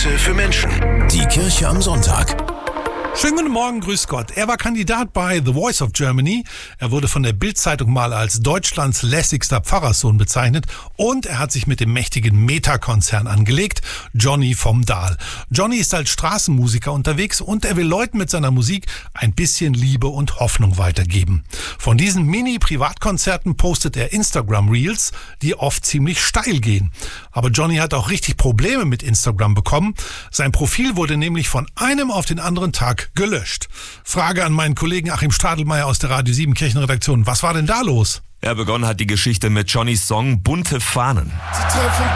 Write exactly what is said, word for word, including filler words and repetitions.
Worte für Menschen. Die Kirche am Sonntag. Schönen guten Morgen, grüß Gott. Er war Kandidat bei The Voice of Germany. Er wurde von der Bild-Zeitung mal als Deutschlands lässigster Pfarrerssohn bezeichnet. Und er hat sich mit dem mächtigen Meta-Konzern angelegt, Johnny vom Dahl. Johnny ist als Straßenmusiker unterwegs und er will Leuten mit seiner Musik ein bisschen Liebe und Hoffnung weitergeben. Von diesen Mini-Privatkonzerten postet er Instagram-Reels, die oft ziemlich steil gehen. Aber Johnny hat auch richtig Probleme mit Instagram bekommen. Sein Profil wurde nämlich von einem auf den anderen Tag gelöscht. Frage an meinen Kollegen Achim Stadelmeier aus der Radio sieben Kirchenredaktion. Was war denn da los? Ja, begonnen hat die Geschichte mit Johnnys Song Bunte Fahnen. Sie treffen